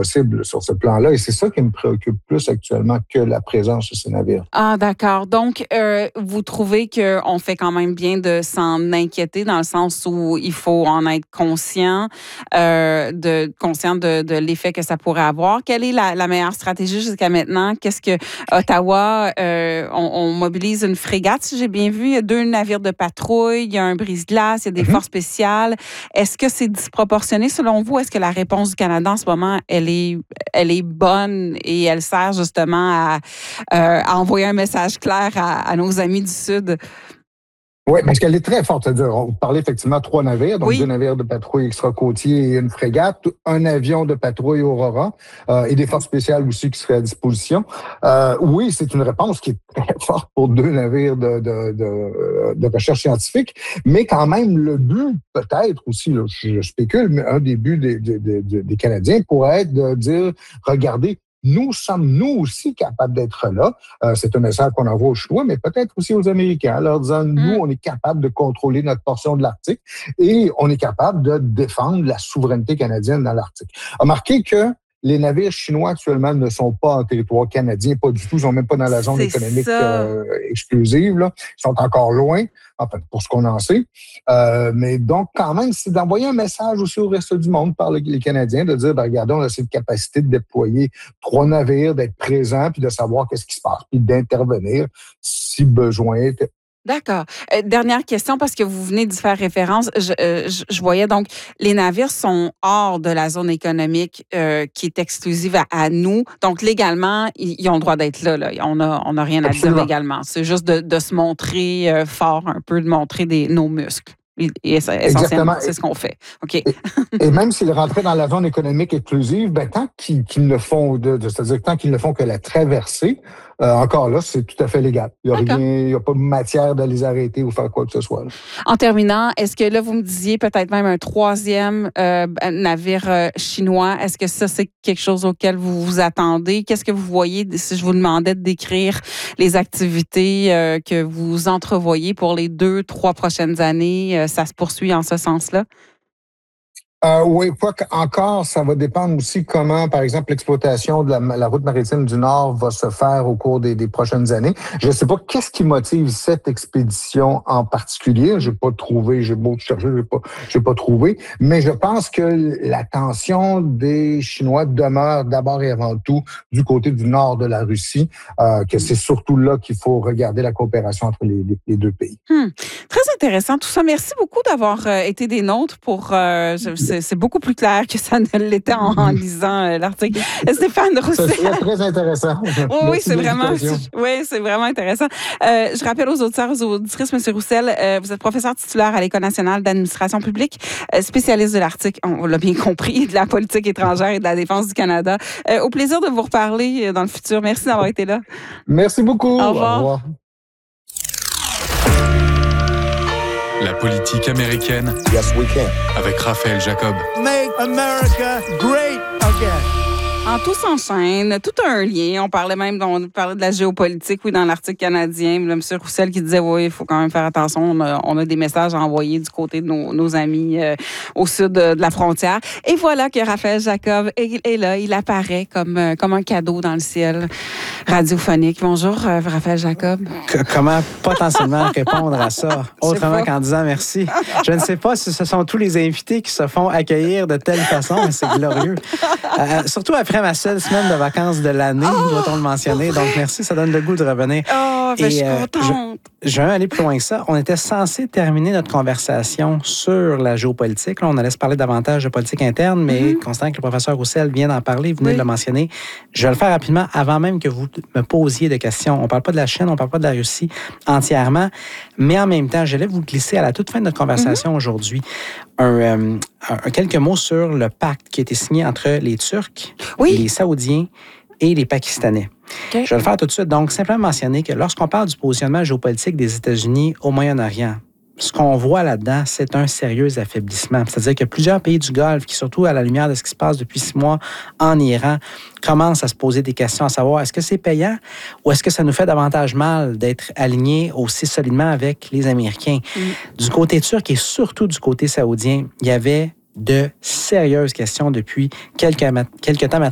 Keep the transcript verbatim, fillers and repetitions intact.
possible sur ce plan-là. Et c'est ça qui me préoccupe plus actuellement que la présence de ces navires. Ah, d'accord. Donc, euh, vous trouvez qu'on fait quand même bien de s'en inquiéter dans le sens où il faut en être conscient, euh, de, conscient de, de l'effet que ça pourrait avoir. Quelle est la, la meilleure stratégie jusqu'à maintenant? Qu'est-ce que Ottawa, euh, on, on mobilise une frégate, si j'ai bien vu. Il y a deux navires de patrouille, il y a un brise-glace, il y a des mm-hmm. forces spéciales. Est-ce que c'est disproportionné selon vous? Est-ce que la réponse du Canada en ce moment, elle est, elle est bonne et elle sert justement à, euh, à envoyer un message clair à, à nos amis du Sud? Oui, parce qu'elle est très forte. C'est-à-dire, on parlait effectivement de trois navires, donc oui. deux navires de patrouille extra-côtiers et une frégate, un avion de patrouille Aurora euh, et des forces spéciales aussi qui seraient à disposition. Euh, oui, c'est une réponse qui est très forte pour deux navires de, de, de, de recherche scientifique, mais quand même, le but, peut-être aussi, là, je spécule, mais un des buts des, des, des, des Canadiens pourrait être de dire, regardez, nous sommes, nous aussi, capables d'être là. Euh, c'est un message qu'on envoie aux Chinois, mais peut-être aussi aux Américains, en leur disant, mm. nous, on est capable de contrôler notre portion de l'Arctique et on est capable de défendre la souveraineté canadienne dans l'Arctique. Remarquez que les navires chinois actuellement ne sont pas en territoire canadien, pas du tout. Ils sont même pas dans la zone c'est économique euh, exclusive. Là. Ils sont encore loin, enfin, pour ce qu'on en sait. Euh, mais donc, quand même, c'est d'envoyer un message aussi au reste du monde par les Canadiens, de dire, ben, regardez, on a cette capacité de déployer trois navires, d'être présents, puis de savoir qu'est-ce qui se passe, puis d'intervenir si besoin est. D'accord. Euh, dernière question, parce que vous venez d'y faire référence. Je, euh, je, je voyais donc, les navires sont hors de la zone économique euh, qui est exclusive à, à nous. Donc, légalement, ils, ils ont le droit d'être là. là. On n'a on a rien Absolument. à dire légalement. C'est juste de, de se montrer euh, fort un peu, de montrer des, nos muscles. Et, et essentiellement, c'est ce qu'on fait. OK. Et, et même s'ils rentraient dans la zone économique exclusive, ben, tant qu'ils, qu'ils ne font, de, de, c'est-à-dire tant qu'ils ne font que la traversée, euh, encore là, c'est tout à fait légal. Il n'y a D'accord. rien, il n'y a pas de matière de les arrêter ou faire quoi que ce soit. Là. En terminant, est-ce que là, vous me disiez peut-être même un troisième euh, navire euh, chinois? Est-ce que ça, c'est quelque chose auquel vous vous attendez? Qu'est-ce que vous voyez si je vous demandais de décrire les activités euh, que vous entrevoyez pour les deux, trois prochaines années? Euh, ça se poursuit en ce sens-là? Euh, oui, quoi qu'encore, ça va dépendre aussi comment, par exemple, l'exploitation de la, la route maritime du Nord va se faire au cours des, des prochaines années. Je ne sais pas qu'est-ce qui motive cette expédition en particulier. J'ai pas trouvé, j'ai beau chercher, j'ai pas, j'ai pas trouvé. Mais je pense que l'attention des Chinois demeure d'abord et avant tout du côté du nord de la Russie, euh, que c'est surtout là qu'il faut regarder la coopération entre les, les, les deux pays. Hmm. Très intéressant tout ça. Merci beaucoup d'avoir euh, été des nôtres pour... Euh, je, C'est, c'est beaucoup plus clair que ça ne l'était en, en lisant euh, l'article. Stéphane Roussel. C'est très intéressant. Oui, oui, c'est vraiment, oui, c'est vraiment intéressant. Euh, je rappelle aux auditeurs, aux auditrices, M. Roussel, euh, vous êtes professeur titulaire à l'École nationale d'administration publique, euh, spécialiste de l'Arctique, on l'a bien compris, de la politique étrangère et de la défense du Canada. Euh, au plaisir de vous reparler dans le futur. Merci d'avoir été là. Merci beaucoup. Au revoir. Au revoir. La politique américaine. Yes, we can. Avec Raphaël Jacob. Make America great again. En tout s'enchaîne, tout a un lien. On parlait même on parlait de la géopolitique, oui, dans l'Arctique canadien. Là, M. Roussel qui disait, oui, il faut quand même faire attention. On a, on a des messages à envoyer du côté de nos, nos amis euh, au sud de, de la frontière. Et voilà que Raphaël Jacob est, est là. Il apparaît comme, euh, comme un cadeau dans le ciel radiophonique. Bonjour, euh, Raphaël Jacob. Que, comment potentiellement répondre à ça? Autrement qu'en disant merci. Je ne sais pas si ce sont tous les invités qui se font accueillir de telle façon, mais c'est glorieux. Euh, surtout après ma seule semaine de vacances de l'année, oh, doit-on le mentionner. Donc, merci, ça donne le goût de revenir. Oh, ben, Et, je suis contente. Euh, je, je vais aller plus loin que ça. On était censé terminer notre conversation sur la géopolitique. Là, on allait se parler davantage de politique interne, mais mm-hmm. constatant que le professeur Roussel vient d'en parler, vous venez oui. de le mentionner, je vais le faire rapidement avant même que vous me posiez de questions. On ne parle pas de la Chine, on ne parle pas de la Russie entièrement, mais en même temps, j'allais vous glisser à la toute fin de notre conversation mm-hmm. aujourd'hui un, euh, un, quelques mots sur le pacte qui a été signé entre les Turcs, oui. les Saoudiens et les Pakistanais. Okay. Je vais le faire tout de suite. Donc, simplement mentionner que lorsqu'on parle du positionnement géopolitique des États-Unis au Moyen-Orient, ce qu'on voit là-dedans, c'est un sérieux affaiblissement. C'est-à-dire que plusieurs pays du Golfe, qui surtout à la lumière de ce qui se passe depuis six mois en Iran, commencent à se poser des questions à savoir est-ce que c'est payant ou est-ce que ça nous fait davantage mal d'être alignés aussi solidement avec les Américains? Mm. Du côté turc et surtout du côté saoudien, il y avait de sérieuses questions depuis quelques, quelques temps maintenant.